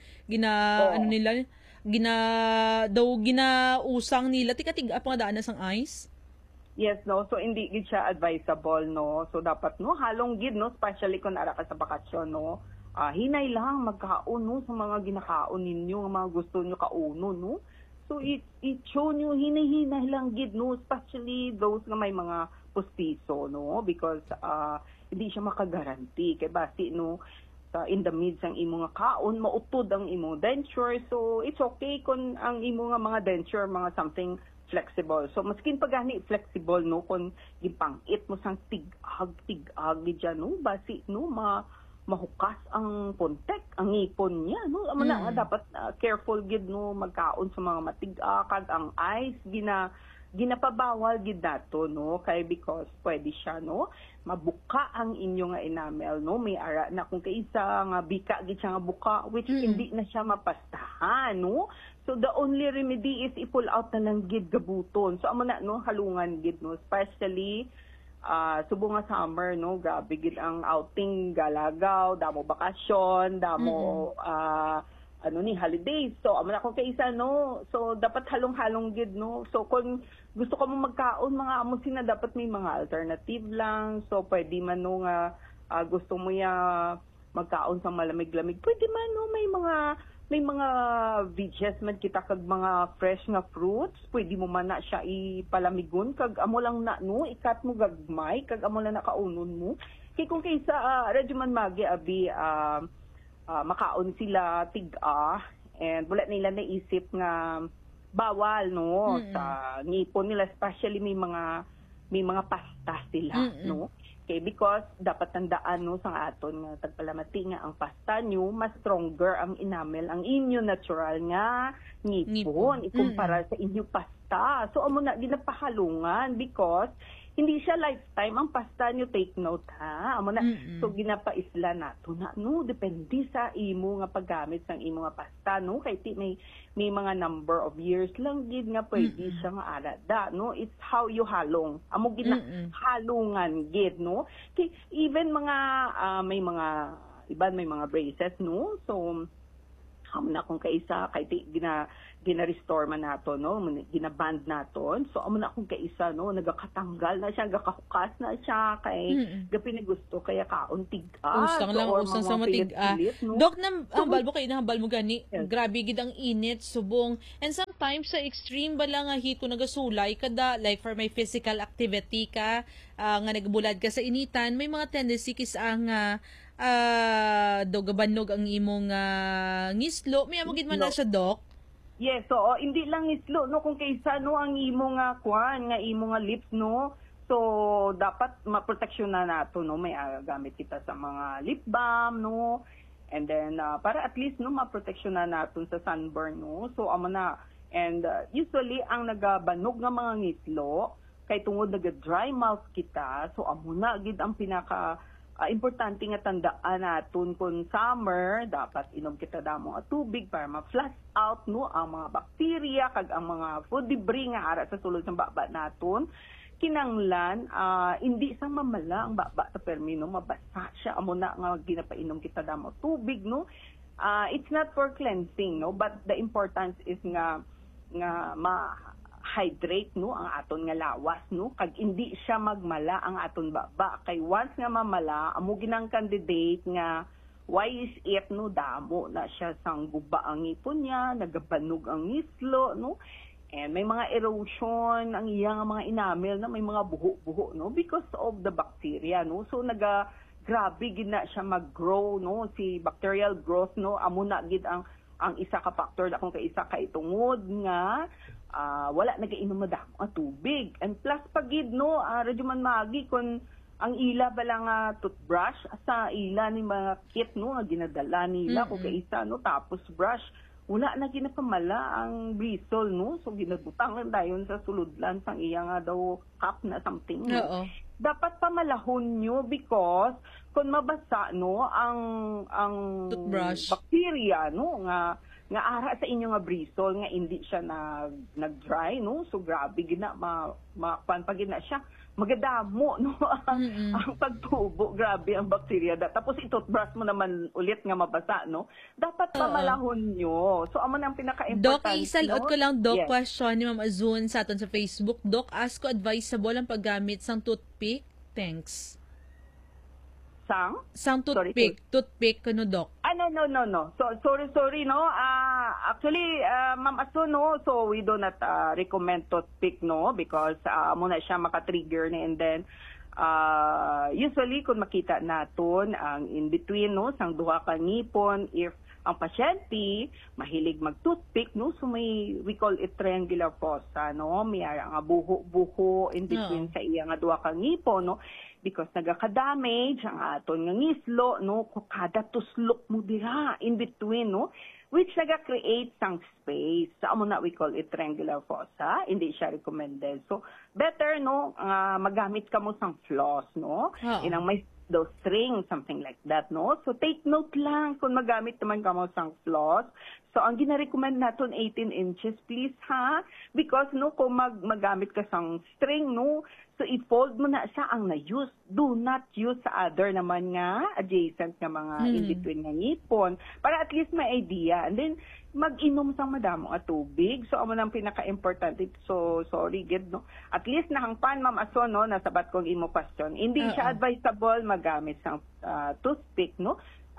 ginausang nila tika-tiga pa nga daan na sang ice. Yes, no. So hindi gid siya advisable, no. So dapat no halong gid, no, especially kung ara ka sa bakasyon, no. Hinay lang magkaon, no, sa mga ginakaon ninyo, nga mga gusto nyo kauno, no. So i-show nyo hinay-hinay lang gid, no, especially those nga may mga postiso, no, because hindi siya makagaranti kay basi, no, in the midst ang imo nga kaon mautod ang imo denture, so it's okay kung ang imo nga mga denture mga something flexible. So maskin pagani flexible, no, kung gipangit mo sang tig-ag gidya, no, basi no mahukas ang puntek, ang ngipon niya, no. Amo na dapat careful gid, no, magkaon sa mga matig-a kag ang ice ginapabawal gid nato, no, kay because pwede siya, no, mabuka ang inyo nga enamel, no. May ara na kung kaisa nga bika gid siya nga buka, which hindi na siya mapastahan, no. So the only remedy is i-pull out na lang gid gabuton. So amo na, no, halungan gid, no, especially subo nga summer, no, grabe gid ang outing, galagaw, damo bakasyon, damo holidays. So amo na kung kaisa, no, so dapat halong-halong gid, no. So kung gusto ka mo magkaon mga amo sina, dapat may mga alternative lang. So pwede man, no, nga gusto mo ya magkaon sa malamig-lamig, pwede man, no, may mga veggies man kita kag mga fresh nga fruits, pwede mo man na siya ipalamigon kag amo lang na, no, ikat mo gagmay kag amo lang na kaunon mo. Kay kung kaysa radyo man magi abi makaon sila tig-a and wala nila naisip nga bawal, no, sa ngipon nila, especially may mga pasta sila, no. Okay, because dapat tandaan, no, sa aton nga tagpalamati nga ang pasta nyo mas stronger ang enamel, ang inyo natural nga ngipon ikumpara sa inyo pasta. So amo na ginapahalungan because hindi siya lifetime ang pasta nyo, take note, ha. Amo na so ginapaisla nato na, no, depende sa imo nga paggamit sang imo nga pasta, no, kay may mga number of years lang gid nga pwede siya nga arada, no. It's how you halong. Amo gid na halungan gid, no. Kay even mga may mga iban may mga braces no. So na kung kaisa kay gina-restore man nato no, gina-band naton. So amo na kung kaisa no, nagakatanggal na siya, gakahukas na siya kay gapin gusto kaya kauntig usang lang usang sa matig no? Dok na hambal mo kay hambal mo gani. Yes. Grabe gid ang init, subong. And sometimes sa extreme bala nga heat ko nagasulay kada like for my physical activity ka nga nagbulad ka sa initan, may mga tendency kis ang dogabanog ang imong ngislo. May amo gid man na siya, Dok. Yes, so hindi lang ngislo no, kung kaysa no ang imong kwan nga imong lips no. So dapat maproteksyon na nato no, may gamit kita sa mga lip balm no. And then para at least no maproteksyon na naton sa sunburn no. So amo na. And usually ang nagabanog nga mga ngislo kay tungod naga-dry mouth kita, so amo na gid ang pinaka importante nga tandaan naton kung summer dapat inom kita damo nga tubig para ma-flush out no ang mga bakterya kag ang mga food debris nga ara sa sulod ng baba naton. Kinanglan hindi sa mamala ang baba ta permino mabasa siya, amo na nga ginapainom kita damo tubig no. It's not for cleansing no, but the importance is nga hydrate no ang aton nga lawas no, kag hindi siya magmala ang aton baba kay once nga mamala amo ginang candidate nga why is it no, damo na siya sang guba ang ngipon niya, nagabanog ang ngislo no, and may mga erosion ang iyang mga enamel na may mga buho-buho no because of the bacteria no. So grabe gid na siya mag-grow no, si bacterial growth no, amo na gid ang isa ka factor na kung kaisa kay tungod nga wala nagainom madamo ang tubig. And plus pagid no, radyo man magi kun ang ila bala nga toothbrush sa ila ni mga kit no nga ginadala nila kung kaisa no, tapos brush wala na ginapamala ang bristle no, so ginabutang lang dayon sa suludlan sang iya nga daw cup na something no. Dapat pamalahon nyo because kung mabasa no ang toothbrush bacteria no nga ara sa inyo nga bristle nga hindi siya nag-dry no, so grabe gina pagid na siya magadamo no ang pagtubo, grabe ang bacteria tapos i-toothbrush mo naman ulit nga mabasa no, dapat pamalahon nyo. So amo nang pinaka-importante. Dok, isalot ko lang Dok, yes. question ni Ma'am Azun sa aton sa Facebook. Dok, ask ko advisable ang paggamit sang toothpick? Thanks. Sang toothpick. Sorry. Toothpick kuno Dok. No. So sorry no. Actually Ma'am Aso no, so we do not recommend toothpick no because muna siya maka-trigger ni, and then usually kung makita naton ang in between no sang duha ka ngipon, if ang pasyente mahilig mag-toothpick no, so we call it triangular fossa no, may nga buho in between sa iya nga duha ka ngipon no, because nagaka-damage ang aton nga ngislo no, kada tuslok mo dira in between no, which naga-create sang space. So amo na we call it triangular fossa, hindi siya recommended. So better no magamit ka mo sang floss no, inang may those string, something like that no. So take note lang kung magamit naman ka mo sang floss. So ang gina-recommend naton 18 inches please ha, because no kung magamit ka sang string no, so i-fold mo na siya ang na-use. Do not use sa other naman nga adjacent nga mga in-between nga ngipon para at least may idea. And then mag-inom sang madamo nga tubig. So amo nang pinaka-importante. So sorry gid no. At least nahangpan Ma'am Aso no, nasabat kong imo question. Hindi siya advisable magamit sang toothpick no.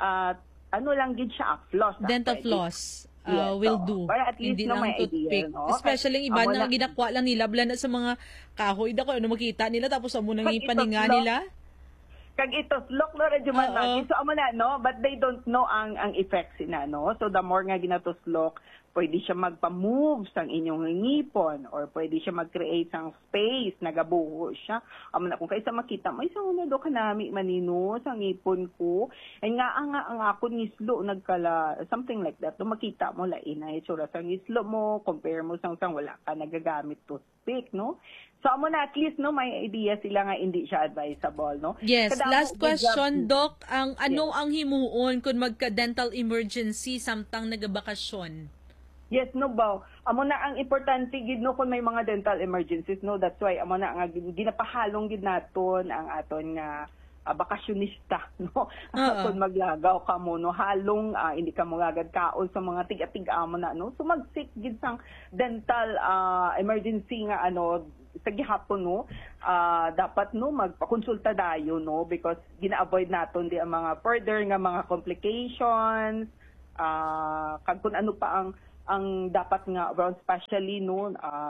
Ano lang gid siya floss. Dental floss. Yes, will do. Para at least hindi no, lang toothpick. Idea, no? Especially iba na ginakwa lang nila, bala na sa mga kahoy. Dako, ano makita nila, tapos amo nang ipaninga nila. Kag ito, slok na radyo man lagi. So, amo na, no? But they don't know ang effects na, no? So, the more nga ginatuslok, pwede siya magpa-move sang inyong ngipon or pwede siya mag-create sang space, nagabuho siya. Amo na kung kaysa makita mo, isang do kanami manino sang ngipon ko. Ay nga ang akon ngislo nagkala, something like that. No, makita mo lain na itsura sang ngislo mo, compare mo sang wala ka nagagamit toothpick, no? So amo na at least no may idea sila nga hindi siya advisable, no? Yes, last question Doc, ang ano ang himuon kung magka-dental emergency samtang nagabakasyon? Yes, no ba? Amo na ang importante gid no kung may mga dental emergencies no, that's why amo na nga ginapahalong gid naton ang aton nga bakasyonista, no? Kung maglagaw ka mo, no, halong hindi ka mo agad kaon sa mga tiga-tiga mo na, no? So mag-seek gid sang dental emergency nga ano sa gihapon, no, dapat no magpakonsulta dayo, no, because gina-avoid naton di ang mga further nga mga complications, kag kung ano pa ang dapat nga around, especially no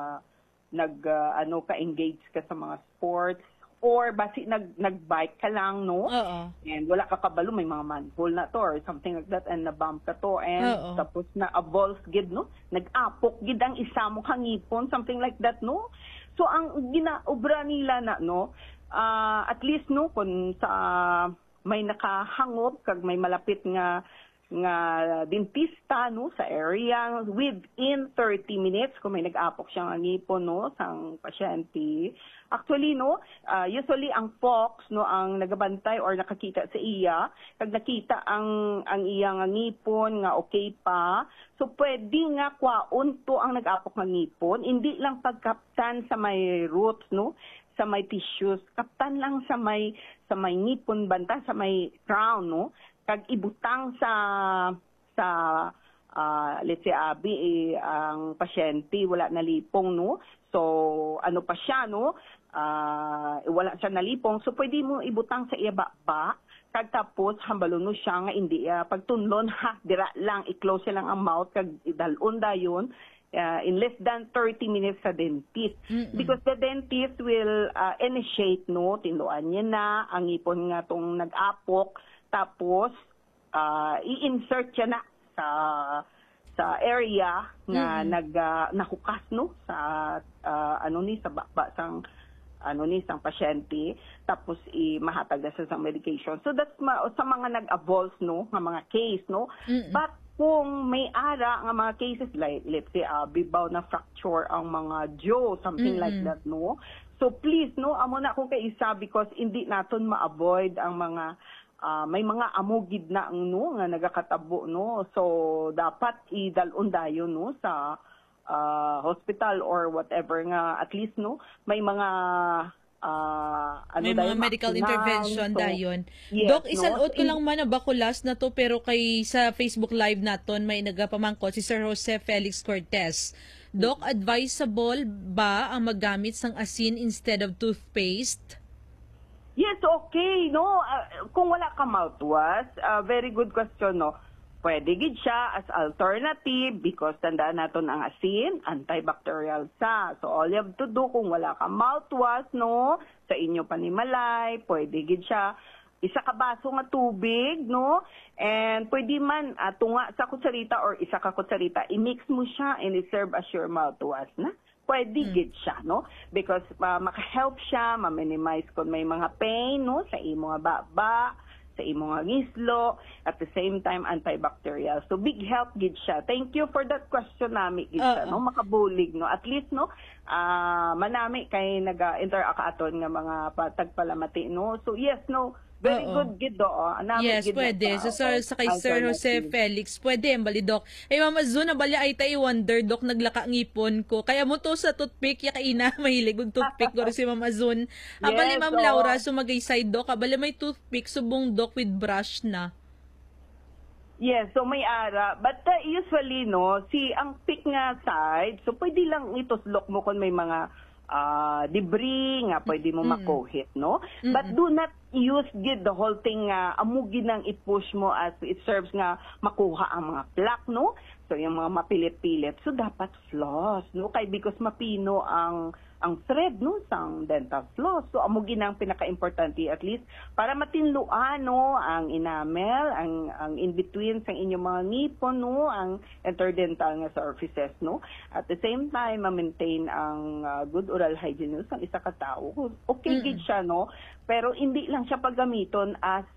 ka-engage ka sa mga sports or basi nag-bike ka lang, no, and wala ka kabalo, may mga manhole na to or something like that and na-bump ka to and tapos na-avulse gid, no, nag-apok gid ang isa mo kangipon, something like that, no. So ang ginaobra nila na, no, at least no kung sa may nakahangop kag may malapit nga dentista, no, sa area within 30 minutes kung may nag-apok siyang ngipon, no, sang pasyente. Actually, no, usually ang folks, no, ang nagabantay or nakakita sa iya, kag nakita ang iyang ngipon nga okay pa, so pwede nga kwaon to ang nag-apok nga ngipon, hindi lang pagkaptan sa may roots, no, sa may tissues, kaptan lang sa may ngipon banta, sa may crown, no, kag ibutang sa let's say ang pasyente wala nalipong, no, so ano pa siya, no, wala siya nalipong, so pwede mo ibutang sa iya ba kag tapos hambalon mo siya nga hindi pagtunlon dira lang i-close lang ang mouth kag idalon dayon in less than 30 minutes sa dentist. Because the dentist will initiate, no, tinduan niya na ang ipon nga tong nag-apok, tapos i-insert siya na sa area nga nahukas, no, sa sa baba sang sang pasyente, tapos mahatag na sa medication. So that's sa mga nag-avulse, no, nga mga case, no. But kung may ara nga mga cases like let's say bibaw na fracture ang mga jaw, something like that, no. So please, no, amo na akong kaisa because hindi naton ma-avoid ang mga may mga amugid na no nga nagakatabo, no. So dapat idalon dayon, no, sa hospital or whatever nga at least, no, may mga may mga medical intervention dayon. Yes, Dok, isalot ko lang man na bakulas na to pero kay sa Facebook Live naton may nagapamangkot si Sir Jose Felix Cortez. Dok, advisable ba ang maggamit sang asin instead of toothpaste? Yes, okay, no. Kung wala ka mouthwash, very good question, no. Pwede gid siya as alternative because tandaan naton ang asin, antibacterial sa. So all you have to do kung wala ka mouthwash, no, sa inyo panimalay, pwede gid siya isa ka baso nga tubig, no, and pwede man tunga sa kutsarita or isa ka kutsarita, i-mix mo siya and i-serve as your mouthwash na. Pwede gid siya, no, because maka-help siya ma-minimize kung may mga pain, no, sa imo nga baba, sa imong ngislo, at the same time antibacterial. So big help gid siya. Thank you for that question nami gid siya, no, makabulig, no, at least, no, manami kay naga-interact aton nga mga tagpalamati, no. So yes, no, very good gid do. Yes, pwede. So sa kay Sir Jose Felix, pwede ang bali, Dok. Mama Zo, na bali ay tayo wonder, Dok, naglaka ngipon ko. Kaya mo to sa toothpick, yakaina, mahilig og toothpick ko si Mama Zon. Abali, Ma'am Laura, sumagay side, Dok. Abali may toothpick, subong, Dok, with brush na. Yes, so may ara. But usually, no, ang pick nga side, so pwede lang ituslok mo kung may mga debris nga pwede mo makuhit, no? But do not use the whole thing amugi nang i-push mo as it serves nga makuha ang mga plaque, no? So yung mga mapilit-pilit. So dapat floss, no? Kay because mapino ang thread, no, sang dental floss. So amugi nang pinaka-importante at least para matinluan, no, ang enamel, ang in between sang inyong mga ngipon, no, ang interdental nga surfaces, no. At the same time ma-maintain ang good oral hygiene, no, sang isa ka tawo. Okay gid siya, no, pero hindi lang siya paggamiton as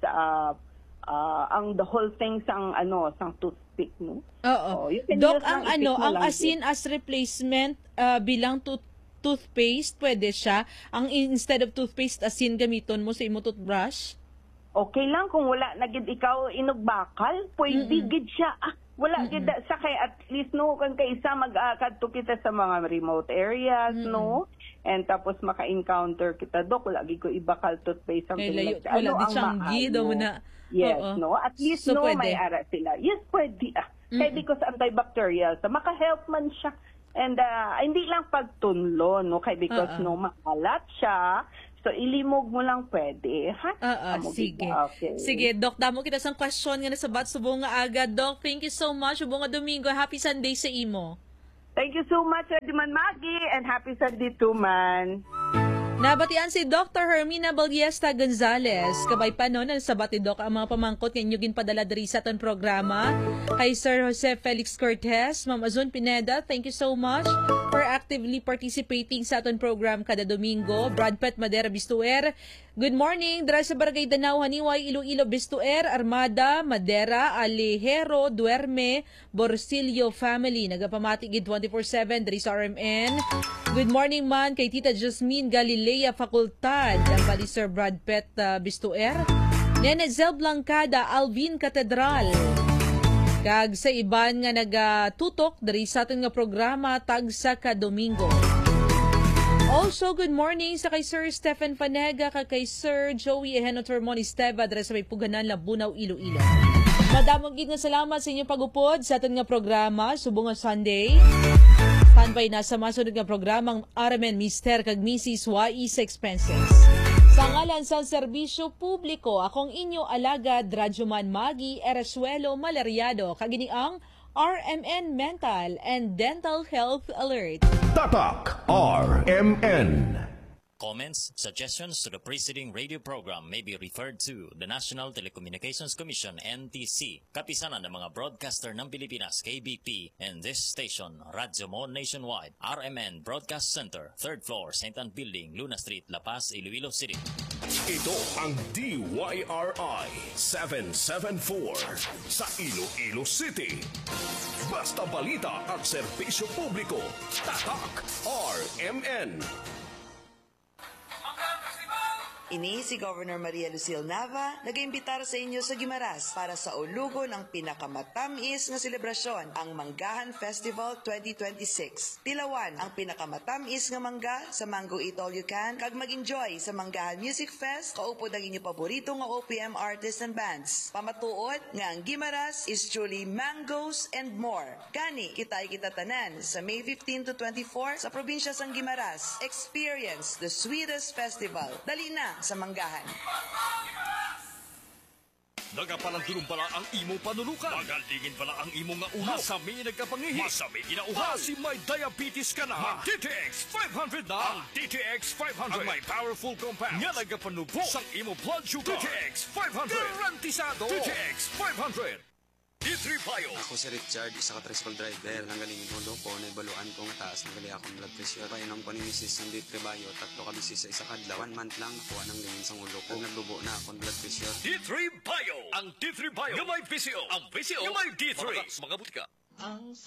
ang the whole thing sang toothpick, no. Oo. Dok, ang asin as replacement bilang toothpaste, pwede siya? Ang instead of toothpaste, asin gamiton mo sa imo toothbrush? Okay lang kung wala na gid ikaw inugbakal, pwede gid siya. Wala gid sa kay at least no kang kaisa mag-akadto kita sa mga remote areas no. And tapos maka-encounter kita dok wala gid ko ibakal toothpaste something like that. Wala di Changi daw na. Yes, no. At least So, no pwede. may ara sila. Yes, pwede. Kaya because antibacterial, so maka-help man siya. And hindi lang pagtunlo, no? Kaya because no makalat siya. So, ilimog mo lang pwede, ha? Sige. Okay. Sige, Doc, damo kita sang question nga nasabat subong nga aga. Doc, thank you so much. Subong nga Domingo. Happy Sunday sa imo. Thank you so much, Edman Maggie, and happy Sunday too, man. Nabatian si Dr. Hermina Ballesta Gonzalez. Kabay pa no, nasabat ni Doc ang mga pamangkot nga inyo ginpadala diri sa aton programa. Kay Sir Jose Felix Cortez, Ma'am Azun Pineda, thank you so much for actively participating sa aton program kada Domingo. Brad Pitt Madera Bistuer, good morning. Dara sa Barangay Danau, Haniway, Iloilo, Bistuer, Armada, Madera, Alejero, Duerme, Borsillo family. Nagapamati gid 24/7 diri sa RMN. Good morning man kay Tita Jasmine Galilea Facultad, ang bali Sir Brad Pitt Bistuer. Nene Zel Blancada, Alvin Catedral. Kag sa iban nga nagatutok diri sa aton nga programa tagsa ka Domingo. Also, good morning sa kay Sir Stephen Fanega, kay Sir Joey Eheno Tormon Esteva, dara sa may Puganan, Labunaw, Iloilo. Madamong gid nga salamat sa inyong pagupod sa aton nga programa, subong nga Sunday. Standby na sa masunod nga programang RMN Mister kag Mrs. YE sa Expenses. Sa ngalan sa serbisyo publiko, akong inyo alagad, Radyoman Magi Eresuelo Malariado, kagini ang RMN Mental and Dental Health Alert. Tatak RMN. Comments, suggestions to the preceding radio program may be referred to the National Telecommunications Commission, NTC, kapisanan ng mga broadcaster ng Pilipinas, KBP, and this station, Radyo Mon Nationwide, RMN Broadcast Center, 3rd floor, St. Anne Building, Luna Street, La Paz, Iloilo City. Ito ang DYRI 774 sa Iloilo City. Basta balita at serbisyo publiko. Tatak RMN. Ini si Governor Maria Lucille Nava nag-iimbitar sa inyo sa Guimaras para sa ulugo ng pinakamatamis na selebrasyon, ang Manggahan Festival 2026. Tilawan ang pinakamatamis nga mangga sa Mango Eat All You Can kag mag-enjoy sa Manggahan Music Fest kaupod ang inyo paborito nga OPM artists and bands. Pamatuod nga ang Guimaras is truly mangoes and more. Gani kita tanan sa May 15 to 24 sa probinsya sang Guimaras. Experience the sweetest festival. Dali na sa Manggahan. Nagapalandulong pala ang imo panulukan. Magaldingin pala ang imo nga ulo. Masami nagkapangihi. Masami ginauhan. Si may diabetes ka na. Mag DTX 500 na. Ang DTX 500. Ang may powerful compounds. Nga nagapanubo sang imo blood sugar. DTX 500. Garantisado. DTX 500. D3 Bio. Ako si Richard, isa ka tricycle driver. Nanggaling ulo ko, naibaluan ko nga taas, nagali akong blood pressure. Painom ko ni Mrs. ng D3 Bio, 3 ka bisis sa isa kadlaw. 1 month lang, nakuha ng lingin sa ulo ko. Naglubo na akong blood pressure. D3 Bio. Ang D3 Bio. Nga may PCO. Ang PCO. Nga may D3. Mga butika. Ang